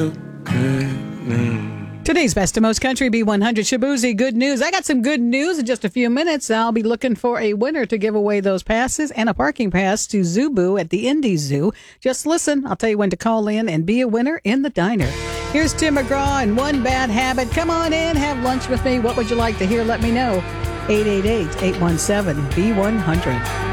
Today's Best of Most Country B100 Shaboozey. Good news. I got some good news in just a few minutes. I'll be looking for a winner to give away those passes and a parking pass to Zubu at the Indy Zoo. Just listen. I'll tell you when to call in and be a winner in the diner. Here's Tim McGraw and One Bad Habit. Come on in. Have lunch with me. What would you like to hear? Let me know. 888-817-B100.